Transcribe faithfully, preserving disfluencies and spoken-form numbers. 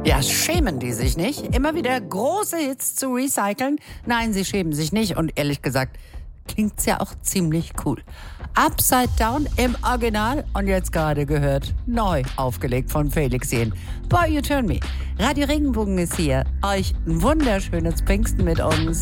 Ja, schämen die sich nicht, immer wieder große Hits zu recyceln? Nein, sie schämen sich nicht und ehrlich gesagt klingt's ja auch ziemlich cool. Upside Down im Original und jetzt gerade gehört, neu aufgelegt von Felix Jähn. Boy, You Turn Me. Radio Regenbogen ist hier. Euch ein wunderschönes Pfingsten mit uns.